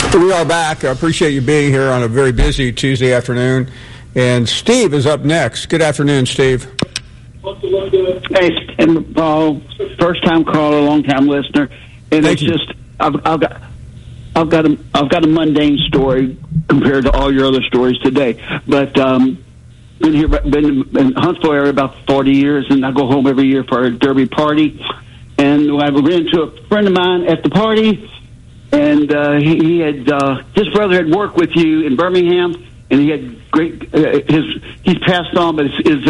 We are back. I appreciate you being here on a very busy Tuesday afternoon. And Steve is up next. Good afternoon, Steve. Hey, and Paul, first-time caller, long-time listener. And Thank you. I've got a mundane story compared to all your other stories today. But been in Huntsville area about 40 years, and I go home every year for a derby party. And I ran into a friend of mine at the party, and he had his brother had worked with you in Birmingham, and he had great. He's passed on, but he's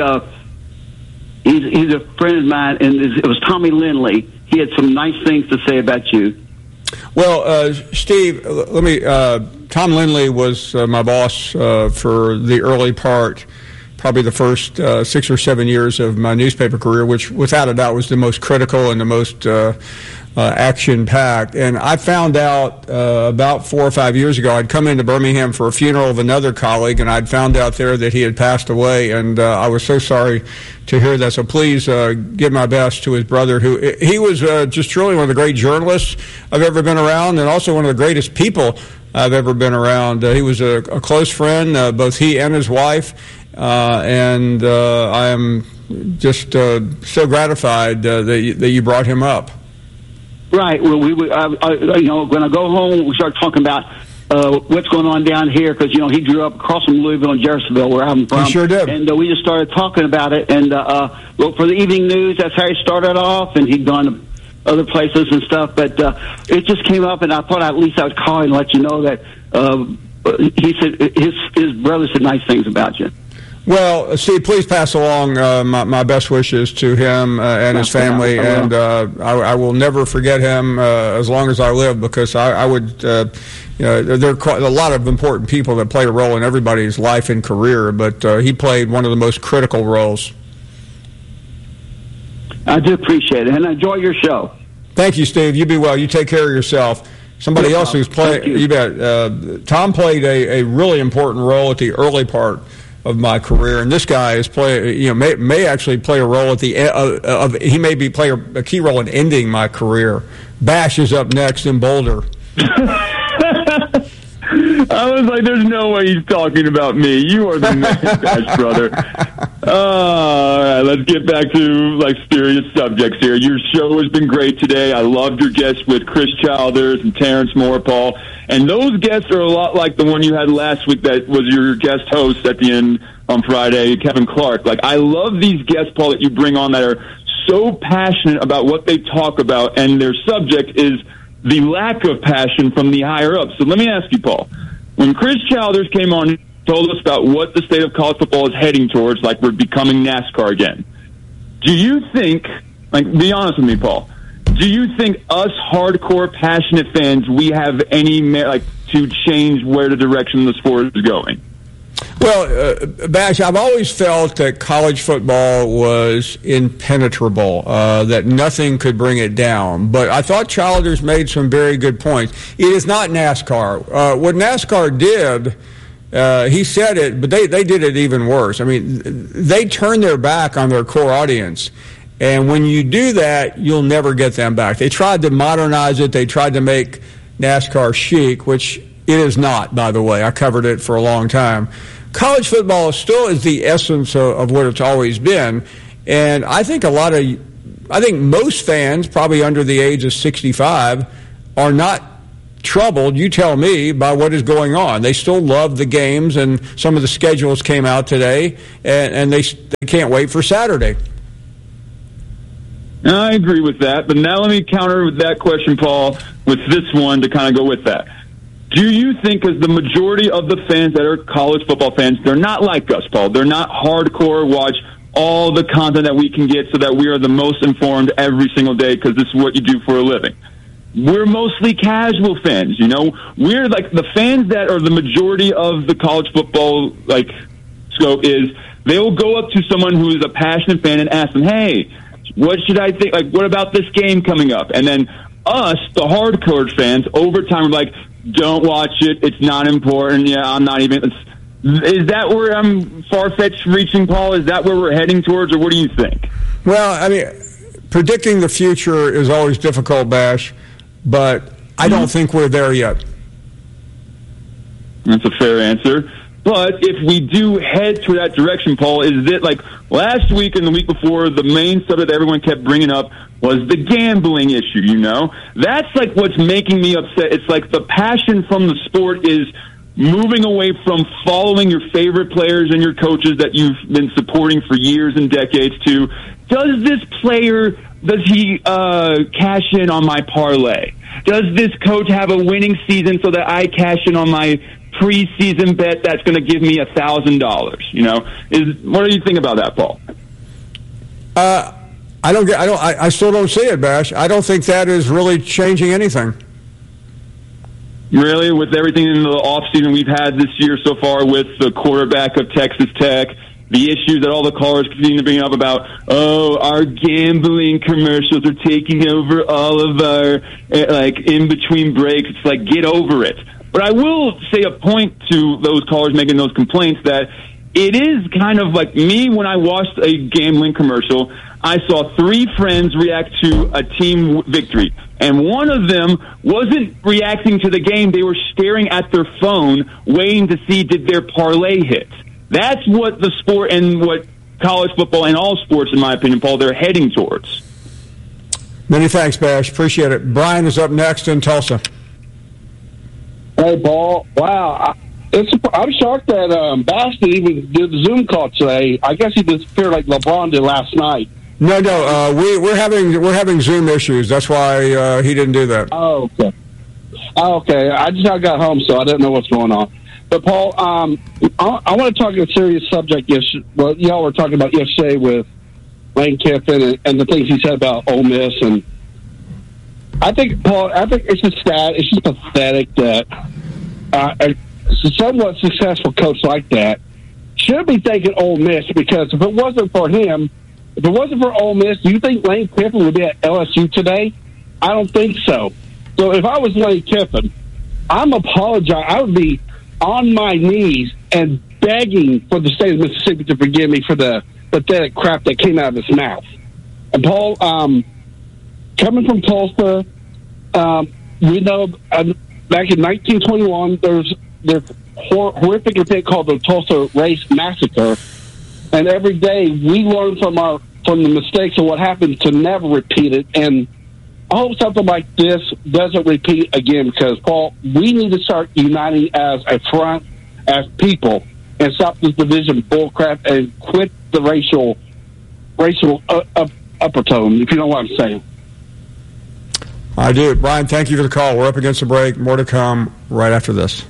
a friend of mine, and it was Tommy Lindley. He had some nice things to say about you. Well, Steve, let me. Tom Lindley was my boss for the early part, probably the first 6 or 7 years of my newspaper career, which without a doubt was the most critical and the most action-packed. And I found out about 4 or 5 years ago, I'd come into Birmingham for a funeral of another colleague, and I'd found out there that he had passed away, and I was so sorry to hear that. So please give my best to his brother, who he was just truly one of the great journalists I've ever been around, and also one of the greatest people I've ever been around. He was a close friend, both he and his wife, and I am just so gratified that you brought him up. Right. Well, when I go home, we start talking about what's going on down here because he grew up across from Louisville and Jeffersonville, where I'm from. He sure did. And we just started talking about it. And for the evening news, that's how he started off, and he'd gone to other places and stuff. But it just came up, and I thought at least I would call and let you know that he said his brother said nice things about you. Well, Steve, please pass along my best wishes to him and his family, and I will never forget him as long as I live, because I would, there are quite a lot of important people that play a role in everybody's life and career, but he played one of the most critical roles. I do appreciate it, and I enjoy your show. Thank you, Steve. You be well. You take care of yourself. Somebody else who's played, you bet. Tom played a really important role at the early part of my career, and this guy is may actually play a role at the he may be play a key role in ending my career. Bash is up next in Boulder. I was like, there's no way he's talking about me. You are the man, Bash, brother. All right, let's get back to serious subjects here. Your show has been great today. I loved your guests with Chris Childers and Terrence Moore, Paul. And those guests are a lot like the one you had last week that was your guest host at the end on Friday, Kevin Clark. I love these guests, Paul, that you bring on that are so passionate about what they talk about, and their subject is the lack of passion from the higher up. So let me ask you, Paul, when Chris Childers came on and told us about what the state of college football is heading towards, we're becoming NASCAR again, do you think, be honest with me, Paul, do you think us hardcore, passionate fans, we have any to change where the direction the sport is going? Well, Bash, I've always felt that college football was impenetrable, that nothing could bring it down. But I thought Childers made some very good points. It is not NASCAR. What NASCAR did, he said it, but they did it even worse. I mean, they turned their back on their core audience. And when you do that, you'll never get them back. They tried to modernize it. They tried to make NASCAR chic, which it is not, by the way. I covered it for a long time. College football still is the essence of what it's always been. And I think most fans, probably under the age of 65, are not troubled, you tell me, by what is going on. They still love the games, and some of the schedules came out today, and they can't wait for Saturday. I agree with that, but now let me counter that question, Paul, with this one to kind of go with that. Do you think, as the majority of the fans that are college football fans, they're not like us, Paul, they're not hardcore, watch all the content that we can get so that we are the most informed every single day because this is what you do for a living? We're mostly casual fans, We're the fans that are the majority of the college football, scope is they will go up to someone who is a passionate fan and ask them, hey, what should I think? What about this game coming up? And then us, the hardcore fans, over time, we're like, don't watch it. It's not important. Yeah, I'm not even. Is that where I'm far-fetched reaching, Paul? Is that where we're heading towards, or what do you think? Well, I mean, predicting the future is always difficult, Bash, but I don't think we're there yet. That's a fair answer. But if we do head to that direction, Paul, is that like last week and the week before, the main subject that everyone kept bringing up was the gambling issue, you know? That's like what's making me upset. It's like the passion from the sport is moving away from following your favorite players and your coaches that you've been supporting for years and decades to, does this player, does he cash in on my parlay? Does this coach have a winning season so that I cash in on my preseason bet that's going to give me $1,000? You know, what do you think about that, Paul? I still don't see it, Bash. I don't think that is really changing anything. Really, with everything in the offseason we've had this year so far with the quarterback of Texas Tech, the issues that all the callers continue to bring up about, our gambling commercials are taking over all of our, in-between breaks. It's like, get over it. But I will say a point to those callers making those complaints that it is kind of like me when I watched a gambling commercial. I saw 3 friends react to a team victory, and one of them wasn't reacting to the game. They were staring at their phone, waiting to see did their parlay hit. That's what the sport and what college football and all sports, in my opinion, Paul, they're heading towards. Many thanks, Bash. Appreciate it. Brian is up next in Tulsa. Hey, Paul. Wow. I'm shocked that Bash didn't even do the Zoom call today. I guess he disappeared like LeBron did last night. No. We're having Zoom issues. That's why he didn't do that. Oh, okay. I just got home, so I didn't know what's going on. But, Paul, I want to talk a serious subject. Well, y'all were talking about yesterday with Lane Kiffin and the things he said about Ole Miss. And I think, Paul, it's just sad. It's just pathetic that a somewhat successful coach like that should be thanking Ole Miss, because if it wasn't for him, if it wasn't for Ole Miss, do you think Lane Kiffin would be at LSU today? I don't think so. So if I was Lane Kiffin, I would be on my knees and begging for the state of Mississippi to forgive me for the pathetic crap that came out of his mouth. And Paul, coming from Tulsa, we know back in 1921 there's horrific event called the Tulsa Race Massacre, and every day we learn from the mistakes of what happened to never repeat it. And I hope something like this doesn't repeat again, because, Paul, we need to start uniting as a front, as people, and stop this division bullcrap and quit the racial upper tone, if you know what I'm saying. I do. Brian, thank you for the call. We're up against the break. More to come right after this.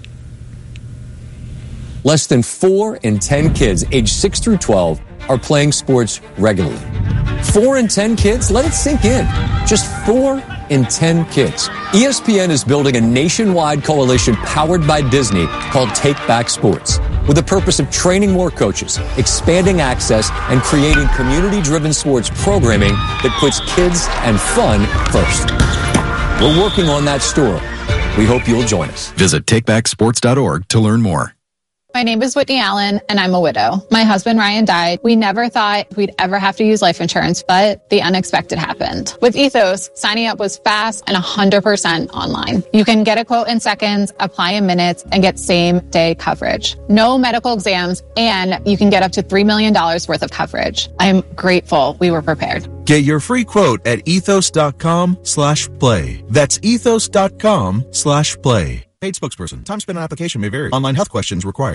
Less than 4 in 10 kids aged 6 through 12 are playing sports regularly. 4 in 10 kids? Let it sink in. Just 4 in 10 kids. ESPN is building a nationwide coalition powered by Disney called Take Back Sports, with the purpose of training more coaches, expanding access, and creating community-driven sports programming that puts kids and fun first. We're working on that story. We hope you'll join us. Visit takebacksports.org to learn more. My name is Whitney Allen, and I'm a widow. My husband, Ryan, died. We never thought we'd ever have to use life insurance, but the unexpected happened. With Ethos, signing up was fast and 100% online. You can get a quote in seconds, apply in minutes, and get same-day coverage. No medical exams, and you can get up to $3 million worth of coverage. I'm grateful we were prepared. Get your free quote at ethos.com/play. That's ethos.com/play. Paid spokesperson. Time spent on application may vary. Online health questions required.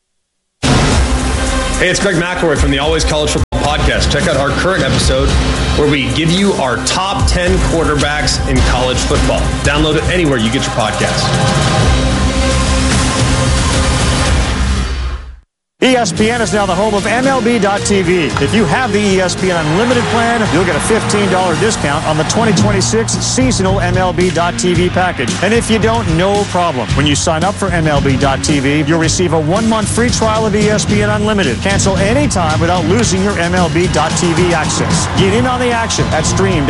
Hey, it's Greg McElroy from the Always College Football Podcast. Check out our current episode where we give you our top 10 quarterbacks in college football. Download it anywhere you get your podcasts. ESPN is now the home of MLB.tv. If you have the ESPN Unlimited plan, you'll get a $15 discount on the 2026 seasonal MLB.tv package. And if you don't, no problem. When you sign up for MLB.tv, you'll receive a 1-month free trial of ESPN Unlimited. Cancel anytime without losing your MLB.tv access. Get in on the action at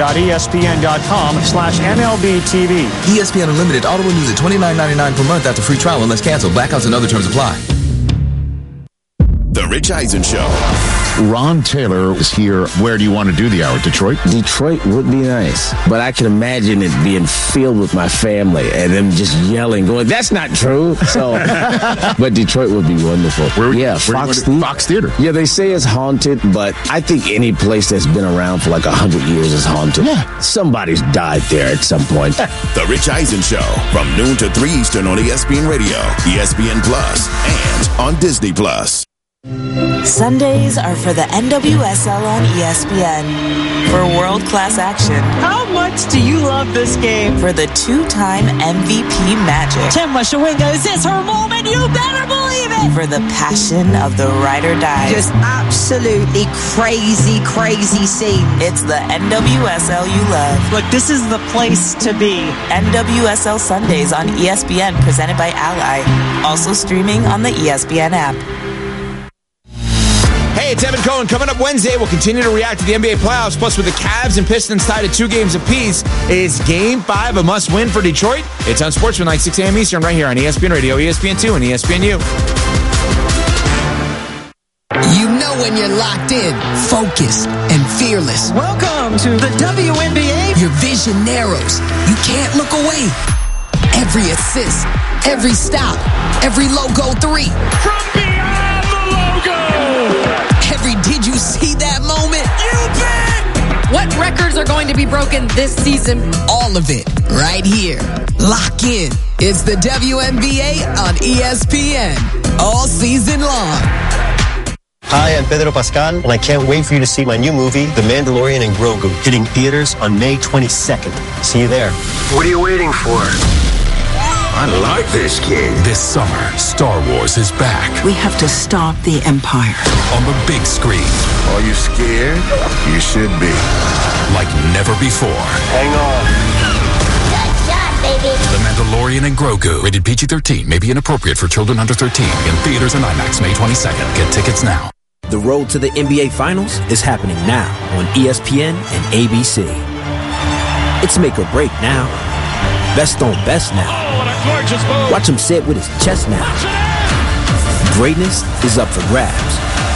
stream.espn.com/MLBTV. ESPN Unlimited auto renews at $29.99 per month after free trial unless canceled. Blackouts and other terms apply. The Rich Eisen Show, Ron Taylor is here. Where do you want to do the hour? Detroit? Detroit would be nice, but I can imagine it being filled with my family and them just yelling, going, "That's not true." So, but Detroit would be wonderful. Fox Theater. Yeah, they say it's haunted, but I think any place that's been around for like 100 years is haunted. Yeah. Somebody's died there at some point. The Rich Eisen Show from noon to 3 Eastern on ESPN Radio, ESPN Plus, and on Disney Plus. Sundays are for the NWSL on ESPN. For world-class action. How much do you love this game? For the two-time MVP magic. Chema Shawinga, is this her moment? You better believe it! For the passion of the ride or die. Just absolutely crazy, crazy scene. It's the NWSL you love. Look, this is the place to be. NWSL Sundays on ESPN, presented by Ally. Also streaming on the ESPN app. Hey, it's Evan Cohen. Coming up Wednesday, we'll continue to react to the NBA playoffs. Plus, with the Cavs and Pistons tied at 2 games apiece, is Game 5 a must-win for Detroit? It's on Sportsmanlike, 6 a.m. Eastern, right here on ESPN Radio, ESPN2, and ESPNU. You know when you're locked in, focused, and fearless. Welcome to the WNBA. Your vision narrows. You can't look away. Every assist, every stop, every logo 3. From beyond the logo! Every did you see that moment? You bet! What records are going to be broken this season? All of it, right here. Lock in. It's the WNBA on ESPN. All season long. Hi, I'm Pedro Pascal, and I can't wait for you to see my new movie, The Mandalorian and Grogu, hitting theaters on May 22nd. See you there. What are you waiting for? I like this kid. This summer, Star Wars is back. We have to stop the Empire. On the big screen. Are you scared? You should be. Like never before. Hang on. Good shot, baby. The Mandalorian and Grogu. Rated PG-13. May be inappropriate for children under 13. In theaters and IMAX May 22nd. Get tickets now. The road to the NBA Finals is happening now on ESPN and ABC. It's make or break now. Best on best now. Watch him sit with his chest now. Greatness is up for grabs.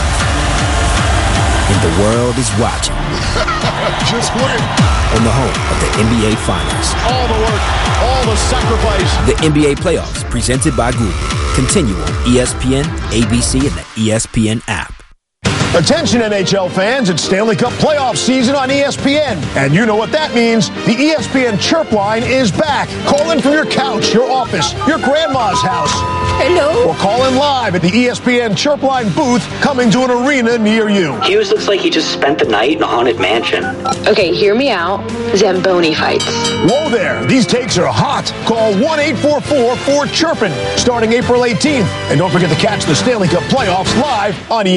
And the world is watching. Just win. On the home of the NBA Finals. All the work, all the sacrifice. The NBA Playoffs, presented by Google. Continue on ESPN, ABC, and the ESPN app. Attention NHL fans, it's Stanley Cup playoff season on ESPN. And you know what that means. The ESPN Chirp line is back. Call in from your couch, your office, your grandma's house. Hello? Or call in live at the ESPN Chirp line booth coming to an arena near you. Hughes looks like he just spent the night in a haunted mansion. Okay, hear me out. Zamboni fights. Whoa there, these takes are hot. Call 1-844-4-CHIRPIN starting April 18th. And don't forget to catch the Stanley Cup playoffs live on ESPN.